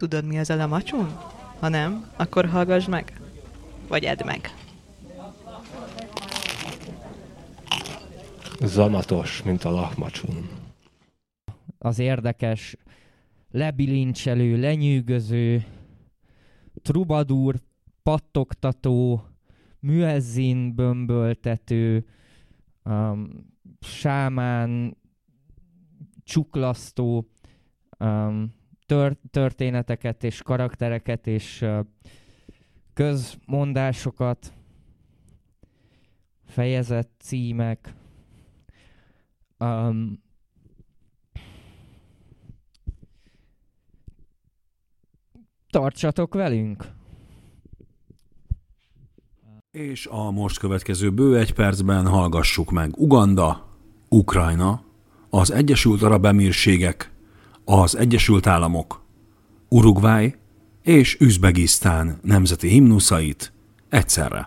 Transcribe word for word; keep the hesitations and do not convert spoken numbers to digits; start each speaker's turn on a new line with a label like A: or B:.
A: Tudod, mi az a lamacsun? Ha nem, akkor hallgass meg. Vagy edd meg.
B: Zamatos, mint a lahmacsun.
C: Az érdekes, lebilincselő, lenyűgöző, trubadúr, pattogtató, müezzin bömböltető, um, sámán, csuklasztó um, tör- történeteket és karaktereket és uh, közmondásokat, fejezet címek, um, tartsatok velünk!
D: És a most következő bő egy percben hallgassuk meg Uganda, Ukrajna, az Egyesült Arab Emírségek, az Egyesült Államok, Uruguay és Üzbegisztán nemzeti himnuszait egyszerre.